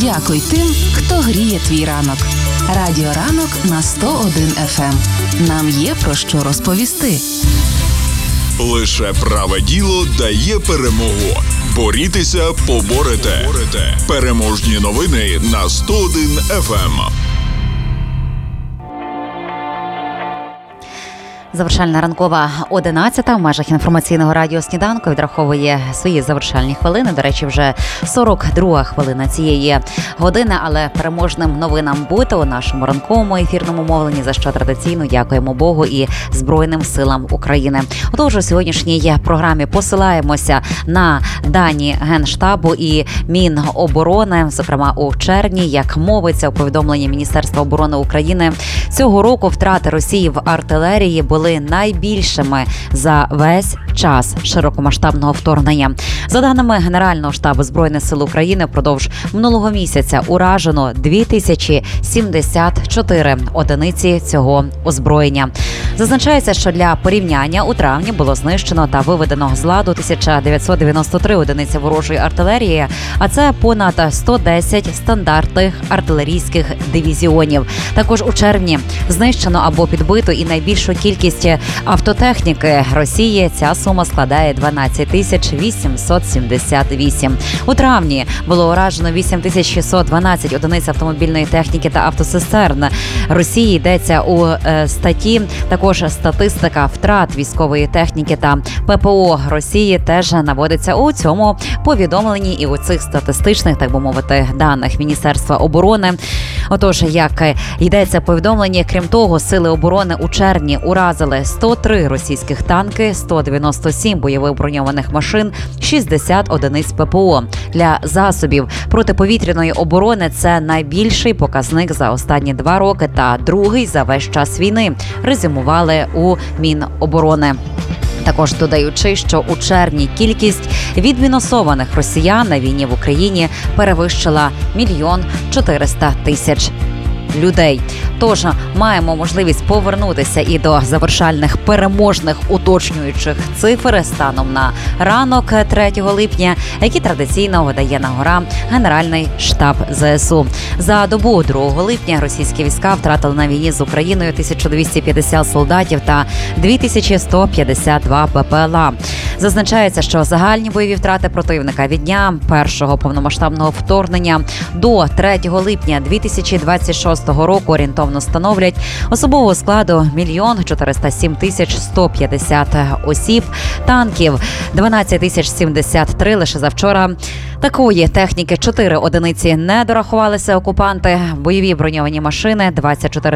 Дякуй тим, хто гріє твій ранок. Радіо Ранок на 101 FM. Нам є про що розповісти. Лише праве діло дає перемогу. Борітеся, поборете. Переможні новини на 101 FM. Завершальна ранкова 11 в межах інформаційного радіо «Сніданку» відраховує свої завершальні хвилини. До речі, вже 42 хвилина цієї години, але переможним новинам бути у нашому ранковому ефірному мовленні, за що традиційно дякуємо Богу і Збройним силам України. Отож, у сьогоднішній програмі посилаємося на дані Генштабу і Міноборони, зокрема у червні, як мовиться у повідомленні Міністерства оборони України, цього року втрати Росії в артилерії були найбільшими за весь час широкомасштабного вторгнення. За даними Генерального штабу Збройних сил України, впродовж минулого місяця уражено 2074 одиниці цього озброєння. Зазначається, що для порівняння у травні було знищено та виведено з ладу 1993 одиниці ворожої артилерії, а це понад 110 стандартних артилерійських дивізіонів. Також у червні знищено або підбито і найбільшу кількість автотехніки Росії. Ця сума складає 12 878. У травні було уражено 8612 одиниць автомобільної техніки та автоцистерн Росії. Йдеться у статті. Також статистика втрат військової техніки та ППО Росії теж наводиться у цьому повідомленні і у цих статистичних, так би мовити, даних Міністерства оборони. Отож, як йдеться в повідомленні, крім того, сили оборони у червні уразили 103 російських танки, 197 бойових броньованих машин, 60 одиниць ППО. Для засобів протиповітряної оборони це найбільший показник за останні 2 роки та другий за весь час війни, резюмували у Міноборони. Також додаючи, що у червні кількість відмінусованих росіян на війні в Україні перевищила 1 400 000 людей. Тож маємо можливість повернутися і до завершальних переможних уточнюючих цифр станом на ранок 3 липня, які традиційно видає на гора Генеральний штаб ЗСУ. За добу 2 липня російські війська втратили на війні з Україною 1250 солдатів та 2152 БПЛА. Зазначається, що загальні бойові втрати противника від дня першого повномасштабного вторгнення до 3 липня 2026 року орієнтовно становлять особового складу 1 407 150 осіб, танків 12 073 лише завчора. Такої техніки 4 одиниці не дорахувалися окупанти, бойові броньовані машини 24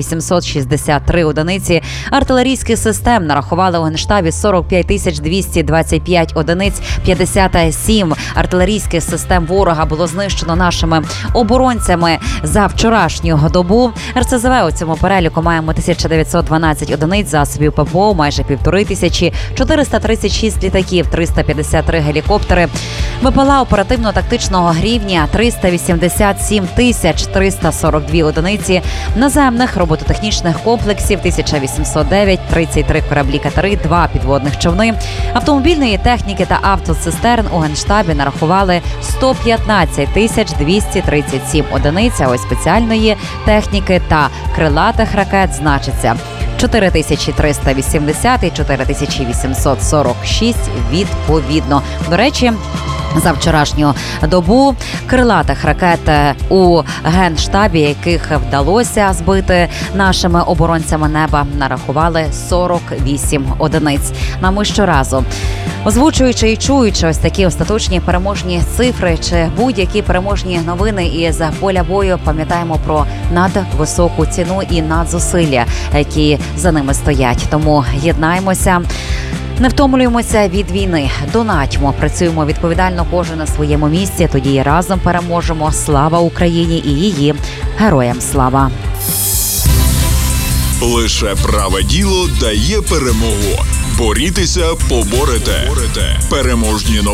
863 одиниці, артилерійських систем нарахували у Генштабі 45 225 одиниць, 57 артилерійських систем ворога було знищено нашими оборонцями за вчорашню добу. РСЗВ у цьому переліку маємо 1912 одиниць засобів ППО, майже 1500, 436 літаків, 353 гелікоптери, БПЛА оперативно-тактичного рівня 387 342 одиниці, наземних робототехнічних комплексів 1809, 33 кораблі-катери, 2 підводних човни, автомобільної техніки та автоцистерн у Генштабі нарахували 115 237 одиниць, а ось спеціальної техніки та крилатих ракет значиться 4380 і 4846 відповідно. До речі, за вчорашню добу крилатих ракет у Генштабі, яких вдалося збити нашими оборонцями неба, нарахували 48 одиниць. Ми щоразу, озвучуючи і чуючи ось такі остаточні переможні цифри чи будь-які переможні новини із поля бою, пам'ятаємо про надвисоку ціну і надзусилля, які за ними стоять. Тому єднаємося, не втомлюємося від війни, донатьмо, працюємо відповідально кожен на своєму місці, тоді разом переможемо. Слава Україні і її героям слава! Лише праве діло дає перемогу. Борітеся, поборете. Переможні новини.